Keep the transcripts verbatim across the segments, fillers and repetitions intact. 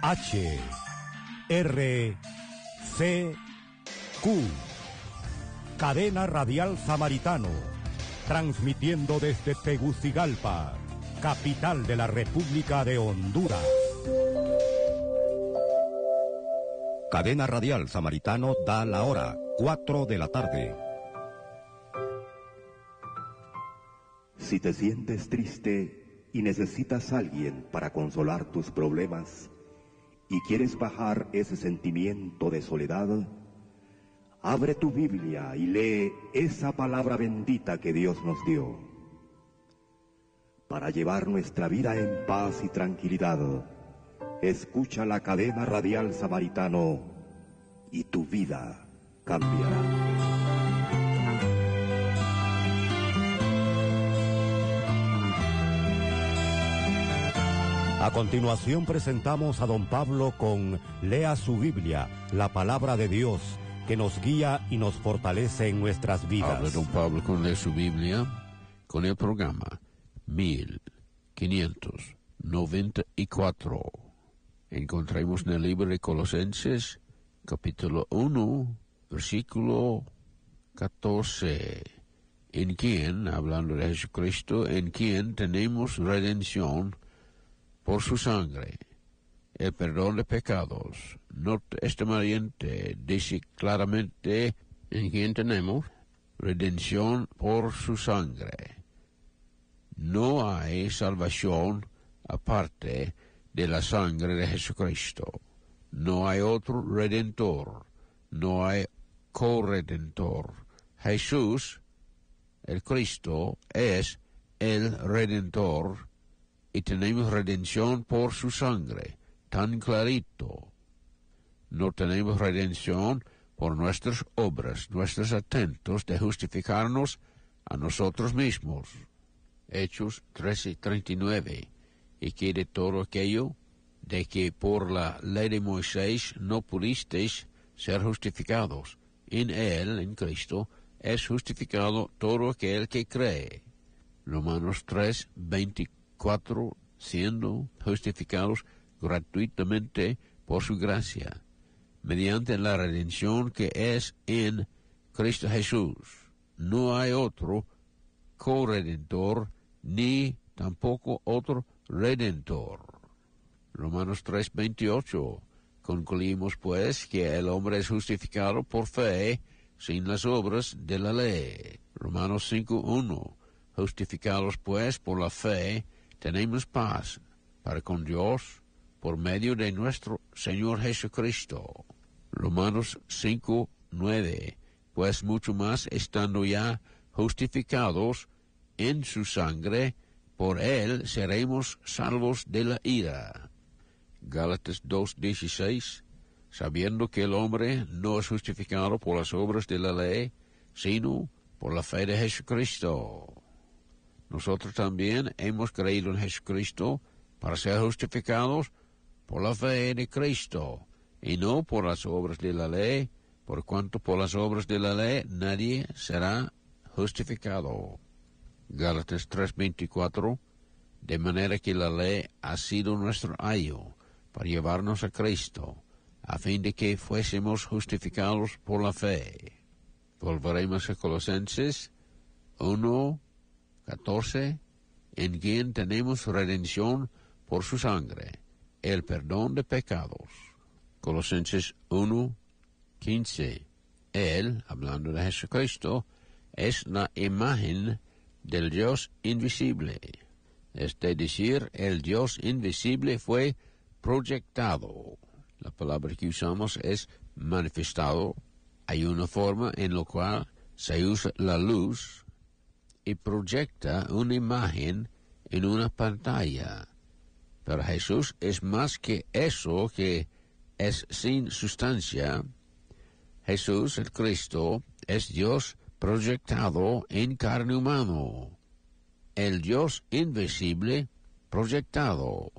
H, R, C, Q. Cadena Radial Samaritano, transmitiendo desde Tegucigalpa, capital de la República de Honduras. Cadena Radial Samaritano da la hora, cuatro de la tarde. Si te sientes triste y necesitas a alguien para consolar tus problemas y quieres bajar ese sentimiento de soledad, abre tu Biblia y lee esa palabra bendita que Dios nos dio. Para llevar nuestra vida en paz y tranquilidad, escucha la Cadena Radial Samaritano y tu vida cambiará. A continuación presentamos a don Pablo con Lea su Biblia, la palabra de Dios, que nos guía y nos fortalece en nuestras vidas. Habla don Pablo con Lea su Biblia, con el programa mil quinientos noventa y cuatro. Encontramos en el libro de Colosenses, capítulo uno, versículo catorce. En quien, hablando de Jesucristo, en quien tenemos redención por su sangre, el perdón de pecados. No, esta variante dice claramente en quien tenemos redención por su sangre. No hay salvación aparte de la sangre de Jesucristo. No hay otro redentor. No hay corredentor. Jesús, el Cristo, es el redentor y tenemos redención por su sangre, tan clarito. No tenemos redención por nuestras obras, nuestros intentos de justificarnos a nosotros mismos. Hechos trece treinta y nueve. Y que de todo aquello de que por la ley de Moisés no pudisteis ser justificados, en él, en Cristo, es justificado todo aquel que cree. Romanos tres veinticuatro, siendo justificados gratuitamente por su gracia, mediante la redención que es en Cristo Jesús. No hay otro corredentor, ni tampoco otro redentor. Romanos tres veintiocho. Concluimos pues que el hombre es justificado por fe sin las obras de la ley. Romanos cinco uno. Justificados pues por la fe, tenemos paz para con Dios por medio de nuestro Señor Jesucristo. Romanos cinco nueve. Pues mucho más estando ya justificados en su sangre, por él seremos salvos de la ira. Gálatas dos dieciséis. Sabiendo que el hombre no es justificado por las obras de la ley, sino por la fe de Jesucristo. Nosotros también hemos creído en Jesucristo para ser justificados por la fe de Cristo, y no por las obras de la ley, por cuanto por las obras de la ley nadie será justificado. Gálatas tres veinticuatro. De manera que la ley ha sido nuestro ayo para llevarnos a Cristo, a fin de que fuésemos justificados por la fe. Volveremos a Colosenses uno catorce, en quien tenemos redención por su sangre, el perdón de pecados. Colosenses uno quince. Él, hablando de Jesucristo, es la imagen del Dios invisible. Es decir, el Dios invisible fue proyectado. La palabra que usamos es manifestado. Hay una forma en la cual se usa la luz y proyecta una imagen en una pantalla. Pero Jesús es más que eso, que es sin sustancia. Jesús, el Cristo, es Dios proyectado en carne humana. El Dios invisible proyectado,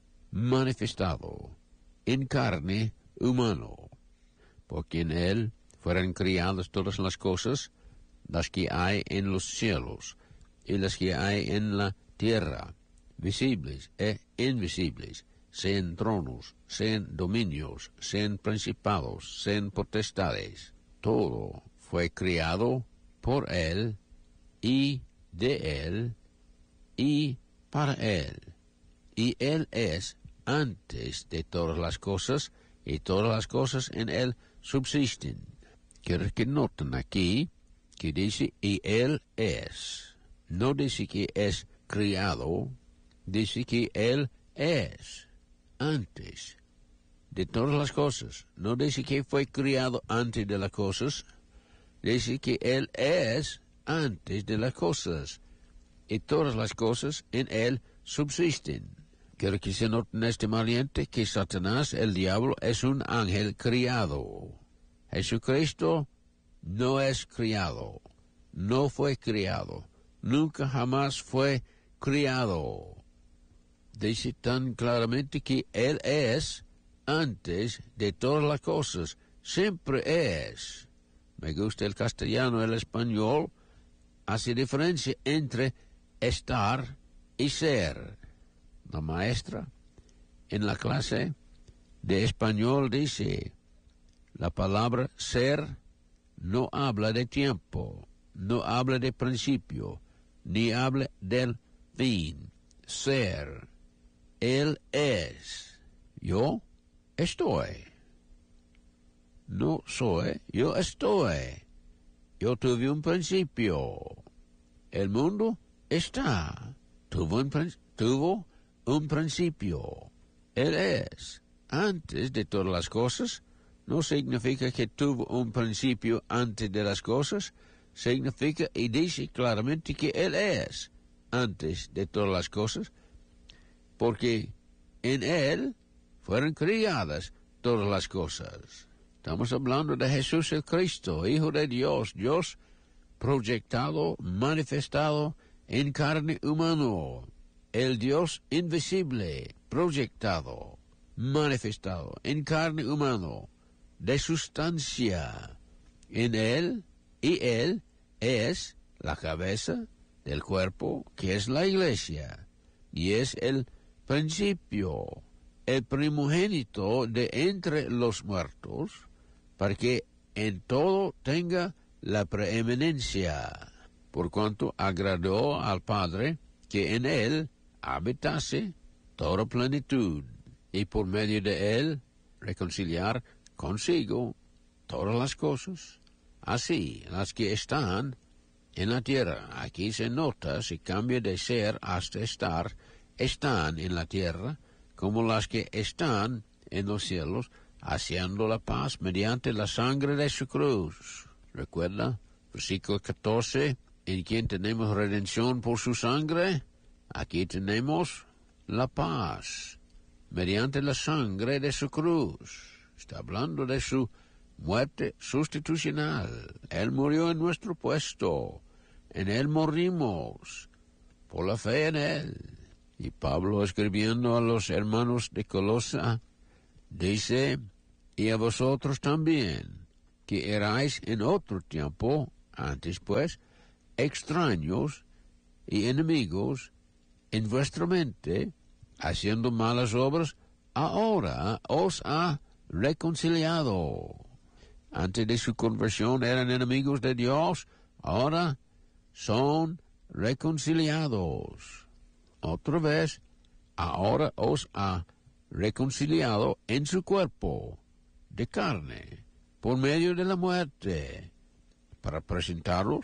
manifestado en carne humano, porque en él fueron criadas todas las cosas, las que hay en los cielos y las que hay en la tierra, visibles e invisibles, sean tronos, sean dominios, sean principados, sean potestades. Todo fue creado por Él y de Él y para Él. Y Él es antes de todas las cosas, y todas las cosas en Él subsisten. Quiero que noten aquí que dice, y Él es. No dice que es criado, dice que Él es antes de todas las cosas. No dice que fue criado antes de las cosas, dice que Él es antes de las cosas, y todas las cosas en Él subsisten. Quiero que se noten este valiente que Satanás, el diablo, es un ángel criado. Jesucristo no es criado, no fue criado, nunca jamás fue criado. Dice tan claramente que Él es antes de todas las cosas, siempre es. Me gusta el castellano, el español hace diferencia entre estar y ser. La maestra en la clase de español dice, la palabra ser no habla de tiempo, no habla de principio, ni habla del fin. Ser. Él es. Yo estoy. No soy, yo estoy. Yo tuve un principio. El mundo está. Tuvo un, tuvo un principio. Él es. Antes de todas las cosas, no significa que tuvo un principio antes de las cosas, significa y dice claramente que Él es antes de todas las cosas, porque en Él fueron criadas todas las cosas. Estamos hablando de Jesús el Cristo, Hijo de Dios, Dios proyectado, manifestado en carne humano, el Dios invisible, proyectado, manifestado en carne humano, de sustancia. En Él, y Él es la cabeza del cuerpo, que es la iglesia, y es el principio, el primogénito de entre los muertos, para que en todo tenga la preeminencia, por cuanto agradó al Padre que en Él habitase toda plenitud, y por medio de Él reconciliar consigo todas las cosas, así las que están en la tierra. Aquí se nota, se cambia de ser hasta estar, están en la tierra, como las que están en los cielos, haciendo la paz mediante la sangre de su cruz. ¿Recuerda? Versículo catorce, en quien tenemos redención por su sangre. Aquí tenemos la paz mediante la sangre de su cruz. Está hablando de su muerte sustitucional. Él murió en nuestro puesto. En Él morimos por la fe en Él. Y Pablo, escribiendo a los hermanos de Colosa, dice, y a vosotros también, que erais en otro tiempo, antes pues, extraños y enemigos en vuestra mente, haciendo malas obras, ahora os ha reconciliado. Antes de su conversión eran enemigos de Dios, ahora son reconciliados. Otra vez, ahora os ha reconciliado en su cuerpo de carne, por medio de la muerte, para presentaros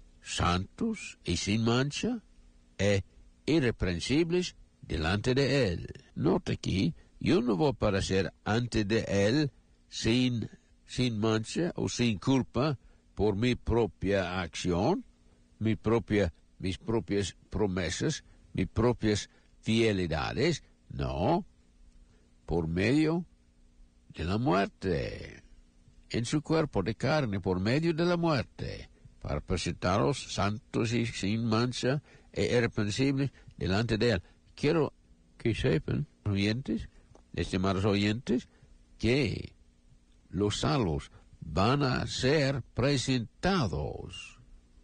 santos y sin mancha e irreprensibles delante de Él. Nota aquí, yo no voy a aparecer ante de Él sin, sin mancha o sin culpa por mi propia acción, mi propia, mis propias promesas, mis propias fidelidades, no, por medio de la muerte, en su cuerpo de carne, por medio de la muerte, para presentaros santos y sin mancha e irreprensibles delante de Él. Quiero que sepan, oyentes, estimados oyentes, que los salvos van a ser presentados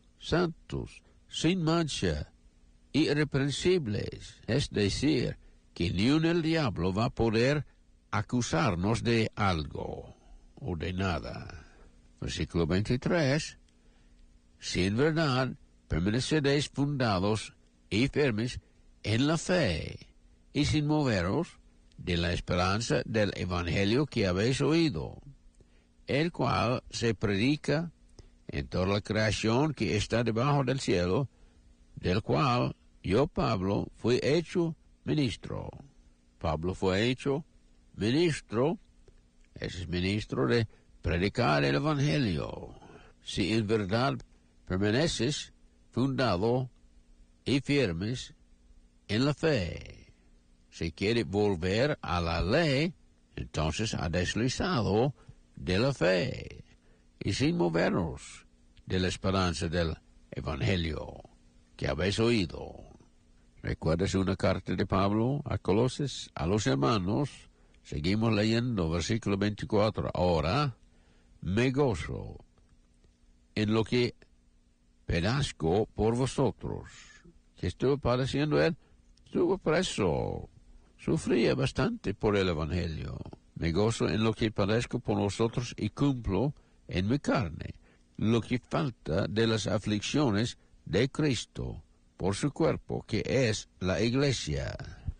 santos, sin mancha, irreprensibles. Es decir, que ni un el diablo va a poder acusarnos de algo o de nada. Versículo veintitrés. Si en verdad permaneceréis fundados y firmes en la fe y sin moveros de la esperanza del evangelio que habéis oído, el cual se predica en toda la creación que está debajo del cielo, del cual yo, Pablo, fui hecho ministro. Pablo fue hecho ministro, ese es ministro de predicar el evangelio. Si en verdad permaneces fundado y firmes en la fe. Si quiere volver a la ley, entonces ha deslizado de la fe y sin movernos de la esperanza del evangelio que habéis oído. ¿Recuerdas una carta de Pablo a Coloses, a los hermanos? Seguimos leyendo versículo veinticuatro. Ahora me gozo en lo que padezco por vosotros. ¿Qué estuvo padeciendo él? Estuvo preso. Sufría bastante por el evangelio. Me gozo en lo que padezco por vosotros y cumplo en mi carne lo que falta de las aflicciones de Cristo por su cuerpo, que es la iglesia.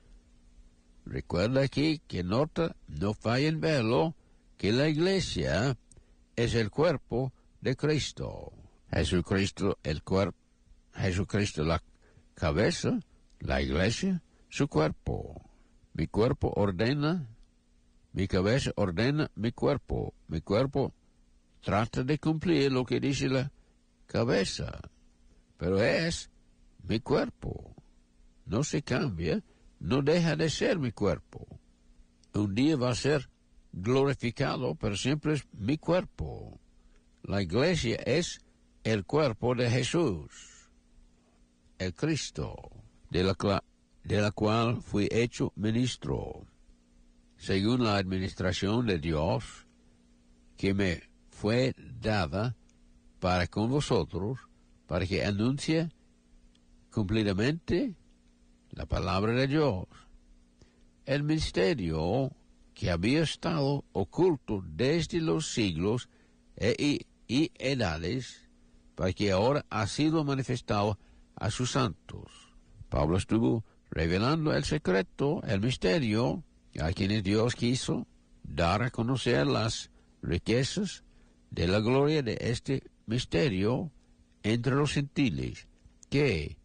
Recuerda aquí que nota, no falla en verlo, que la iglesia es el cuerpo de Cristo. Jesucristo el cuerpo, Jesucristo la cabeza, la iglesia, su cuerpo. Mi cuerpo ordena, mi cabeza ordena mi cuerpo. Mi cuerpo trata de cumplir lo que dice la cabeza, pero es mi cuerpo. No se cambia, no deja de ser mi cuerpo. Un día va a ser glorificado, pero siempre es mi cuerpo. La iglesia es el cuerpo de Jesús, el Cristo, de la, de la cual fui hecho ministro, según la administración de Dios, que me fue dada para con vosotros, para que anuncie cumplidamente la palabra de Dios, el misterio que había estado oculto desde los siglos e, y, y edades, para que ahora ha sido manifestado a sus santos. Pablo estuvo revelando el secreto, el misterio, a quienes Dios quiso dar a conocer las riquezas de la gloria de este misterio entre los gentiles, que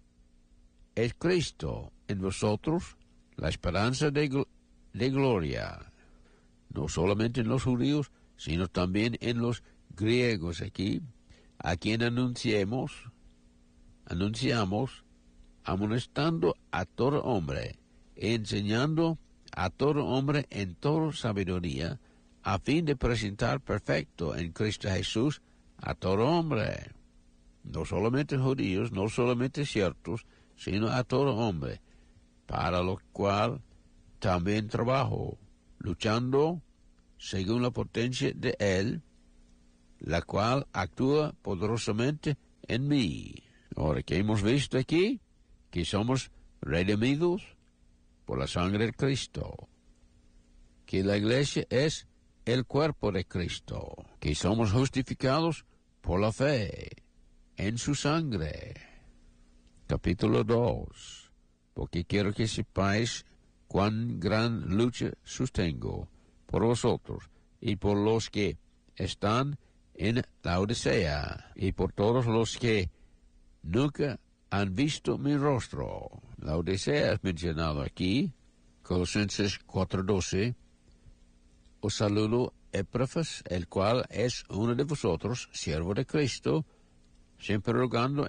es Cristo en vosotros, la esperanza de, gl- de gloria, no solamente en los judíos, sino también en los griegos aquí, a quien anunciemos, anunciamos, amonestando a todo hombre, enseñando a todo hombre en toda sabiduría, a fin de presentar perfecto en Cristo Jesús a todo hombre, no solamente judíos, no solamente ciertos, sino a todo hombre, para lo cual también trabajo, luchando según la potencia de Él, la cual actúa poderosamente en mí. Ahora que hemos visto aquí, que somos redimidos por la sangre de Cristo, que la iglesia es el cuerpo de Cristo, que somos justificados por la fe en su sangre. Capítulo dos. Porque quiero que sepáis cuán gran lucha sostengo por vosotros y por los que están en Laodicea y por todos los que nunca han visto mi rostro. Laodicea es mencionado aquí, Colosenses cuatro doce. Os saludo Epafras, el cual es uno de vosotros, siervo de Cristo, siempre rogando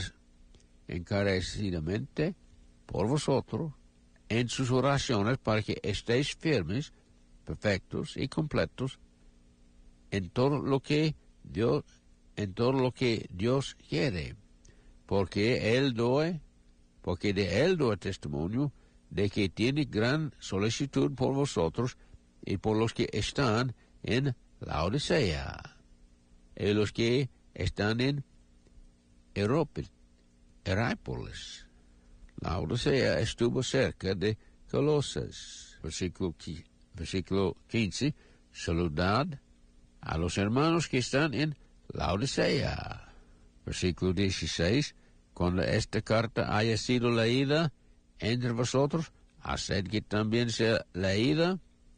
encarecidamente por vosotros en sus oraciones para que estéis firmes, perfectos y completos en todo lo que Dios, en todo lo que Dios quiere, porque él doy, porque de él doy testimonio de que tiene gran solicitud por vosotros y por los que están en Laodicea, y los que están en Herápolis. Laodicea estuvo cerca de Colosas, versículo, versículo quince, saludad a los hermanos que están en Laodicea. Versículo dieciséis, cuando esta carta haya sido leída entre vosotros, haced que también sea leída,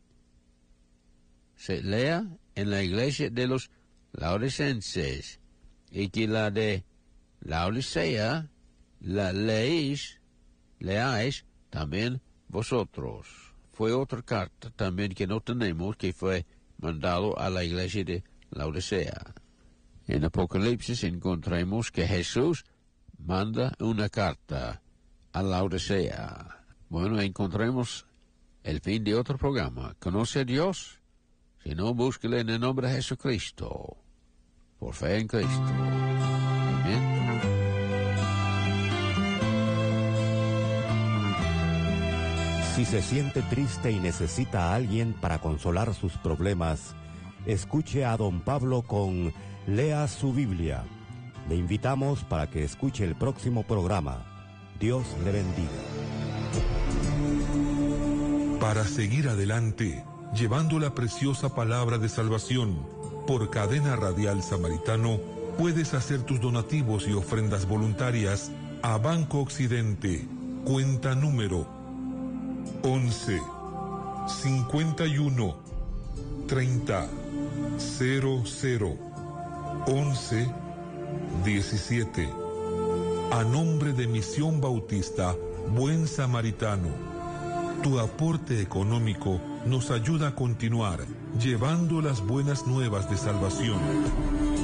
se lea en la iglesia de los laodicenses, y que la de Laodicea la leéis, leáis también vosotros. Fue otra carta también que no tenemos, que fue mandado a la iglesia de Laodicea. En Apocalipsis encontramos que Jesús manda una carta a Laodicea. Bueno, encontremos el fin de otro programa. ¿Conoce a Dios? Si no, búsquele en el nombre de Jesucristo, por fe en Cristo. Amén. Si se siente triste y necesita a alguien para consolar sus problemas, escuche a don Pablo con Lea su Biblia. Le invitamos para que escuche el próximo programa. Dios le bendiga. Para seguir adelante, llevando la preciosa palabra de salvación por Cadena Radial Samaritano, puedes hacer tus donativos y ofrendas voluntarias a Banco Occidente, cuenta número once, cincuenta y uno, treinta, cero cero, once, diecisiete. A nombre de Misión Bautista Buen Samaritano, tu aporte económico nos ayuda a continuar llevando las buenas nuevas de salvación.